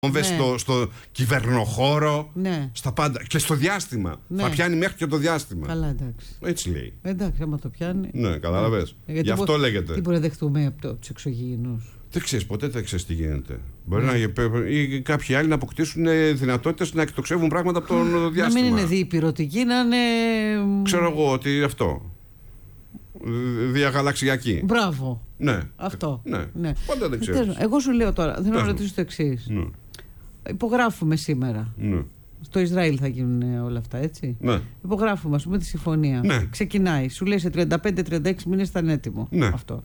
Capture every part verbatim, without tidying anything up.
Ναι. Στο, στο κυβερνοχώρο, ναι. στα πάντα. Και στο διάστημα. Ναι. Θα πιάνει μέχρι και το διάστημα. Καλά, εντάξει. Έτσι λέει. Εντάξει, άμα το πιάνει. Ναι, κατάλαβες. Ε, Γι' αυτό μπο... λέγεται. Τι μπορεί να δεχτούμε από το, τους εξωγήινους. Δεν ξέρεις, ποτέ δεν ξέρεις τι γίνεται. Μπορεί ναι. να, ή κάποιοι άλλοι να αποκτήσουν δυνατότητες να εκτοξεύουν πράγματα από το διάστημα. Να μην είναι διπυρωτική, να είναι. Ξέρω εγώ ότι αυτό. Διαγαλαξιακή. Μπράβο. Ναι. Αυτό. Ναι. ναι. Ποτέ δεν ξέρεις. Εγώ σου λέω τώρα, θέλω να ρωτήσω το εξής. Ναι. Υπογράφουμε σήμερα. Ναι. Στο Ισραήλ θα γίνουν όλα αυτά, έτσι. Ναι. Υπογράφουμε, ας πούμε, τη συμφωνία. Ναι. Ξεκινάει. Σου λέει σε τριάντα πέντε τριάντα έξι μήνες θα είναι έτοιμο. Ναι. Αυτό.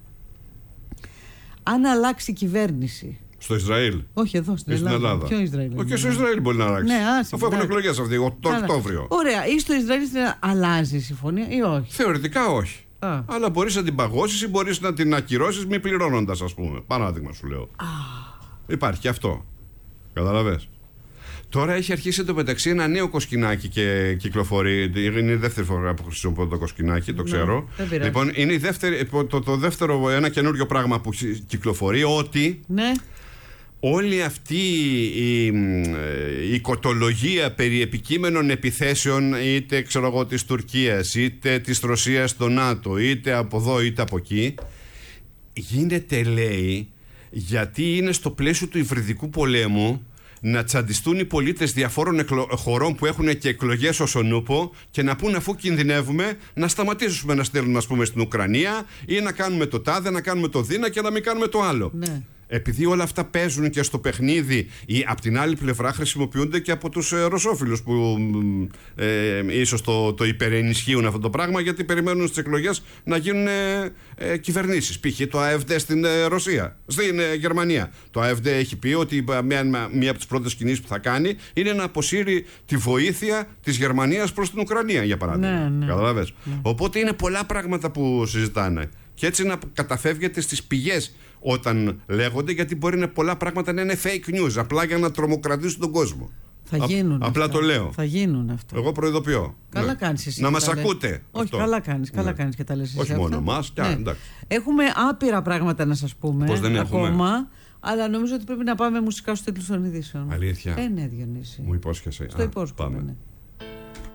Αν αλλάξει η κυβέρνηση. Στο Ισραήλ. Όχι, εδώ στην Ελλάδα. Ελλάδα. Ποιο Ισραήλ. Όχι, και στο Ισραήλ μπορεί να αλλάξει. Ναι, άσε, αφού έχουν εκλογές αυτοί, το Οκτώβριο. Ωραία. Ή στο Ισραήλ αλλάζει η συμφωνία ή όχι. Θεωρητικά όχι. Α. Αλλά μπορείς να την παγώσεις ή μπορείς να την ακυρώσεις μη πληρώνοντας, ας πούμε. Παράδειγμα σου λέω. Α. Υπάρχει και αυτό. Καταλαβες. Τώρα έχει αρχίσει εντωμεταξύ ένα νέο κοσκινάκι και κυκλοφορεί. Είναι η δεύτερη φορά που χρησιμοποιώ το κοσκινάκι, το ξέρω. Ναι, λοιπόν, είναι η δεύτερη, το, το δεύτερο, ένα καινούριο πράγμα που κυκλοφορεί, ότι ναι. όλη αυτή η, η οικοτολογία περί επικείμενων επιθέσεων, είτε ξέρω εγώ της Τουρκίας, είτε της Ρωσίας στο ΝΑΤΟ, είτε από εδώ είτε από εκεί, γίνεται, λέει, γιατί είναι στο πλαίσιο του υβριδικού πολέμου να τσαντιστούν οι πολίτες διαφόρων εκλο... χωρών που έχουν και εκλογές ως ο νούπο και να πούν, αφού κινδυνεύουμε, να σταματήσουμε να στέλνουμε, ας πούμε, στην Ουκρανία ή να κάνουμε το τάδε, να κάνουμε το δίνα και να μην κάνουμε το άλλο. Ναι. Επειδή όλα αυτά παίζουν και στο παιχνίδι, ή απ' την άλλη πλευρά χρησιμοποιούνται και από τους ε, ρωσόφιλους που ε, ίσως το, το υπερενισχύουν αυτό το πράγμα, γιατί περιμένουν στις εκλογές να γίνουν ε, ε, κυβερνήσεις. Π.χ. το AfD στην ε, Ρωσία, στην ε, Γερμανία. Το AfD έχει πει ότι μία, μία από τις πρώτες κινήσεις που θα κάνει είναι να αποσύρει τη βοήθεια της Γερμανίας προς την Ουκρανία, για παράδειγμα. Ναι, ναι. Καταλαβες. Ναι. Οπότε είναι πολλά πράγματα που συζητάνε. Και έτσι να καταφεύγεται στις πηγές όταν λέγονται, γιατί μπορεί να πολλά πράγματα να είναι fake news, απλά για να τρομοκρατήσουν τον κόσμο. Θα γίνουν. Α, απλά αυτά. το λέω. Θα γίνουν αυτό. Εγώ προειδοποιώ. Καλά ναι. κάνεις εσύ. Να μας ακούτε. Όχι, αυτό. καλά κάνεις. Καλά ναι. κάνεις και τα λες εσύ. Όχι αυτά. μόνο μας. Ναι. Εντάξει. Έχουμε άπειρα πράγματα να σας πούμε. Πώς δεν ακόμα. έχουμε. Αλλά νομίζω ότι πρέπει να πάμε μουσικά στους τίτλους των ειδήσεων. Αλήθεια. Ε, ναι, Διονύση. Μου υπόσχεσαι. Στο υπόσχομαι. Ναι.